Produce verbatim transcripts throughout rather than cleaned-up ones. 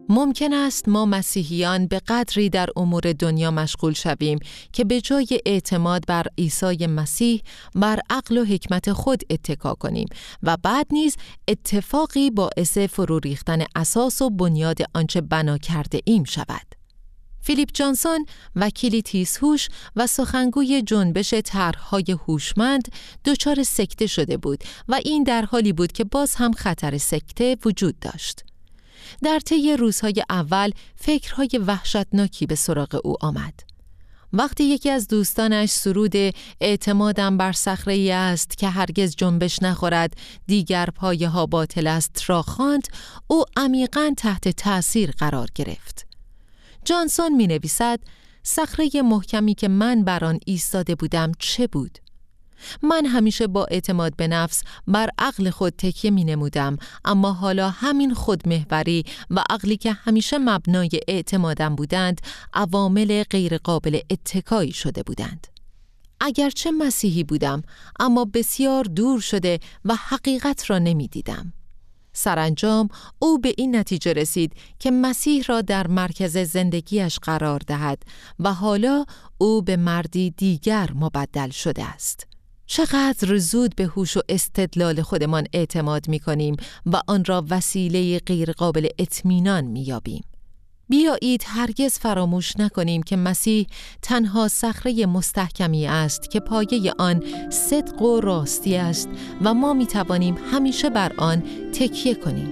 ممکن است ما مسیحیان به قدری در امور دنیا مشغول شویم که به جای اعتماد بر عیسی مسیح بر عقل و حکمت خود اتکا کنیم و بعد نیز اتفاقی باعث فرو ریختن اساس و بنیاد آنچه بنا کرده ایم شود. فیلیپ جانسون، وکیلی تیزهوش و سخنگوی جنبش طرح‌های هوشمند، دچار سکته شده بود و این در حالی بود که باز هم خطر سکته وجود داشت. در طی روزهای اول فکرهای وحشتناکی به سراغ او آمد. وقتی یکی از دوستانش سرود اعتمادم بر صخره‌ای است که هرگز جنبش نخورد دیگر پایه ها باطل است را خواند، او عمیقاً تحت تأثیر قرار گرفت. جانسون می نویسد صخره محکمی که من بر آن ایستاده بودم چه بود؟ من همیشه با اعتماد به نفس بر عقل خود تکیه می نمودم، اما حالا همین خودمحوری و عقلی که همیشه مبنای اعتمادم بودند عوامل غیر قابل اتکایی شده بودند. اگرچه مسیحی بودم اما بسیار دور شده و حقیقت را نمی دیدم. سرانجام او به این نتیجه رسید که مسیح را در مرکز زندگیش قرار دهد و حالا او به مردی دیگر مبدل شده است. چقدر زود به هوش و استدلال خودمان اعتماد می کنیم و آن را وسیله غیر قابل اطمینان می یابیم. بیایید هرگز فراموش نکنیم که مسیح تنها صخره مستحکمی است که پایه آن صدق و راستی است و ما می توانیم همیشه بر آن تکیه کنیم.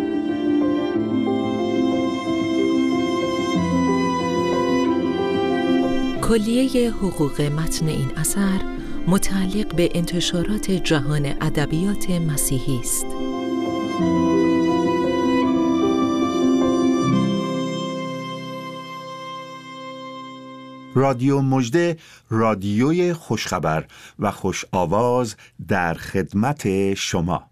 کلیه حقوق متن این اثر متعلق به انتشارات جهان ادبیات مسیحی است. رادیو مژده، رادیوی خوشخبر و خوش آواز در خدمت شما.